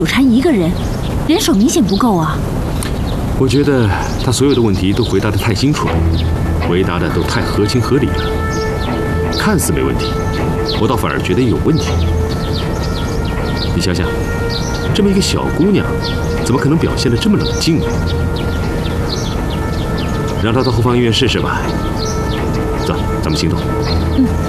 纠缠一个人，人手明显不够啊。 我觉得他所有的问题都回答得太清楚了，回答的都太合情合理了。看似没问题，我倒反而觉得有问题。你想想，这么一个小姑娘，怎么可能表现得这么冷静呢？让她到后方医院试试吧。走，咱们行动。